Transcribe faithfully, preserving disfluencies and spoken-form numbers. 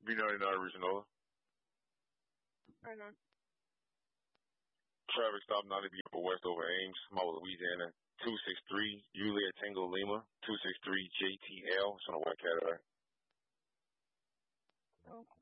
B ninety-nine Original. Right on. Traffic stop ninety B for West over Ames, Small, Louisiana. two six three Juliet Tango Lima. two six three J T L. It's on the White Cadillac. Oh.